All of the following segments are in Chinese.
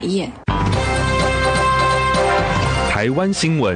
台湾新闻。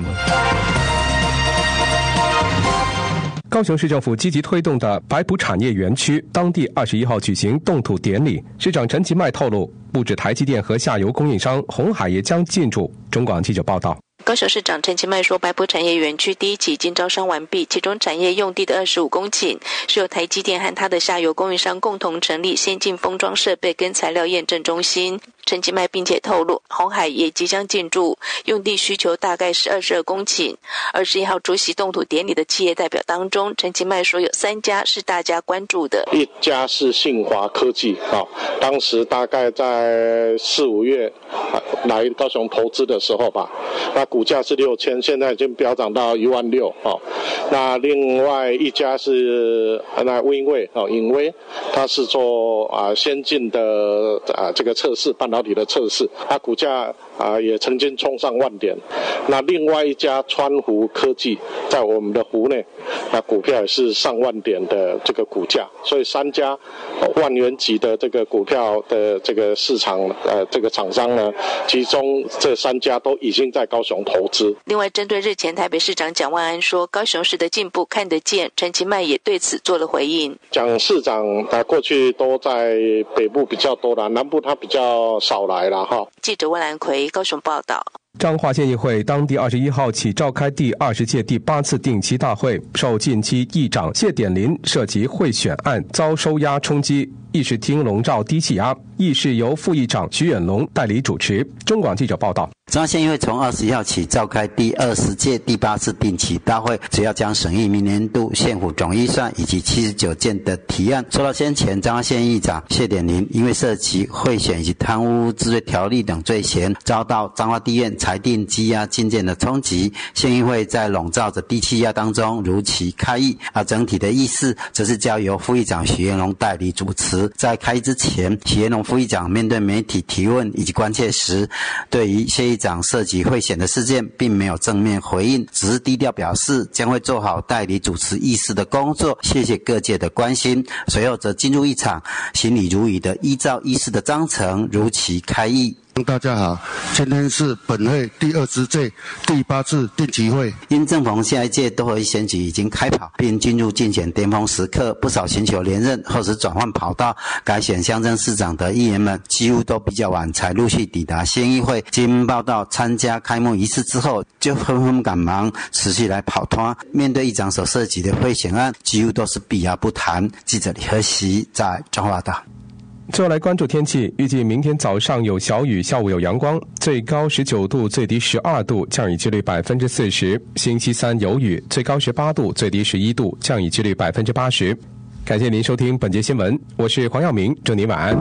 高雄市政府积极推动的白埔产业园区，当地21号举行动土典礼。市长陈其迈透露，不止台积电和下游供应商鸿海也将进驻。中广记者报道。 高雄市长陈其迈说，白埔产业园区第一期已经招商完毕，其中产业用地的25公顷是由台积电和它的下游供应商共同成立先进封装设备跟材料验证中心。陈其迈并且透露，鸿海也即将进驻，用地需求大概是22公顷。21号出席动土典礼的企业代表当中，陈其迈说有3家是大家关注的， 一家是信华科技，当时大概在4、5月来高雄投资的时候吧，那股价是6000，现在已经飙涨到16000。那另外一家是影威，它是做先进的这个测试半导体的测试，它股价也曾经冲上10000点。那另外一家川湖科技在我们的湖内，那股票也是上10000点的这个股价，所以3家万元级的这个股票的这个市场这个厂商呢，其中这3家都已经在高雄投资。 另外，针对日前台北市长蒋万安说高雄市的进步看得见，陈其迈也对此做了回应。 蒋市长他过去都在北部比较多啦，南部他比较少来啦哈。 记者温兰奎高雄报道。 彰化县议会当地21号起召开第20届第8次定期大会，受近期议长谢典林涉及贿选案遭收押冲击，议事厅笼罩低气压，议事由副议长徐远龙代理主持。中广记者报道。 彰化县议会从21号起召开第20届第8次定期大会，主要将审议明年度县府总预算以及79件的提案。受到先前彰化县议长谢典林因为涉及贿选以及贪污治罪条例等罪嫌，遭到彰化地院裁定羁押禁见的冲击，县议会在笼罩着低气压当中如期开议，整体的议事则是交由副议长许彦龙代理主持。在开议之前，许彦龙副议长面对媒体提问以及关切时，对于谢议长涉及贿选的事件并没有正面回应，只是低调表示将会做好代理主持议事的工作，谢谢各界的关心。随后则进入议场，行礼如仪的依照议事的章程如期开议。 大家好，今天是本会第20届第8次定期会。 因正逢下一届都会选举已经开跑，并进入竞选巅峰时刻，不少寻求连任或是转换跑道改选乡镇市长的议员们，几乎都比较晚才陆续抵达县议会。经报道，参加开幕仪式之后，就纷纷赶忙持续来跑摊。面对议长所涉及的贿选案，几乎都是避而不谈。记者李和熙在彰化报道。 最后来关注天气，预计明天早上有小雨，下午有阳光，最高19度，最低12度，降雨几率40%。星期三有雨，最高18度，最低11度，降雨几率80%。感谢您收听本节新闻，我是黄耀明，祝您晚安。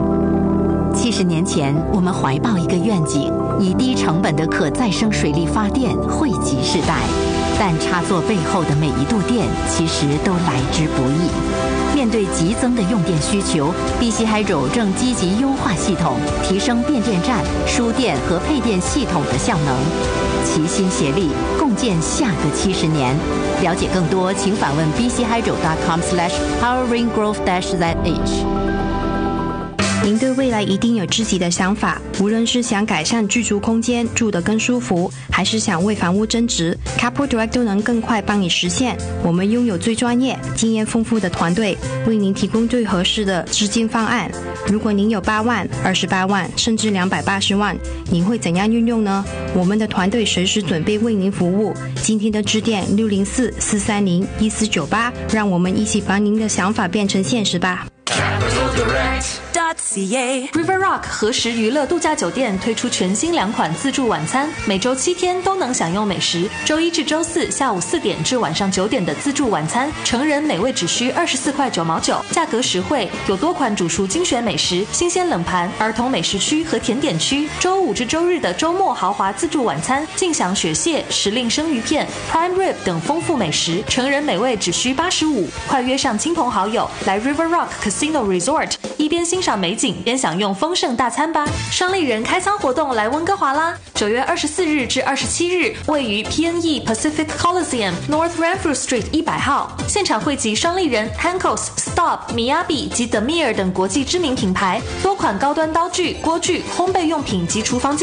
70年前，我们怀抱一个愿景，以低成本的可再生水力发电惠及世代。但插座背后的每一度电，其实都来之不易。面对急增的用电需求， BC Hydro 正积极优化系统，提升变电站、输电和配电系统的效能，齐心协力，共建下个70年。了解更多，请访问 bchydro.com/poweringrowth-zh。 您对未来一定有自己的想法，无论是想改善居住空间，住得更舒服，还是想为房屋增值， Capital Direct 都能更快帮你实现。我们拥有最专业、经验丰富的团队，为您提供最合适的资金方案。如果您有8万、28万，甚至280万，您会怎样运用呢？我们的团队随时准备为您服务。今天的致电604-430-1498，让我们一起把您的想法变成现实吧。 River Rock 何时娱乐度假酒店推出全新2款自助晚餐，每周7天都能享用美食。周1至周4下午4点至晚上9点的自助晚餐，成人每位只需24块9毛9，价格实惠，有多款主厨精选美食、新鲜冷盘、儿童美食区和甜点区。周5至周日的周末豪华自助晚餐，尽享雪蟹、时令生鱼片、Prime Rib 等丰富美食，成人每位只需85。快约上亲朋好友来 River Rock Casino Resort， 一边欣赏美景景，边享用丰盛大餐吧。双立人开仓活动来温哥华啦！9月24日至27日，位于 PNE Pacific Coliseum North Renfrew Street 100号，现场汇集双立人、Hankos、Stop、Miyabi 及 Demir 等国际知名品牌，多款高端刀具、锅具、烘焙用品及厨房